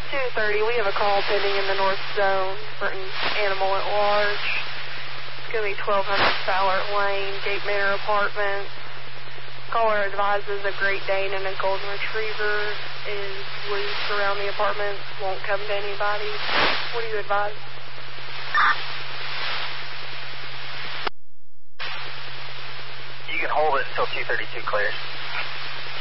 2:30, we have a call pending in the North Zone for an animal at large. It's going to be 1200 Fowler Lane, Gate Manor Apartments. Caller advises a Great Dane and a Golden Retriever is loose around the apartments, won't come to anybody. What do you advise? You can hold it until 232 clears.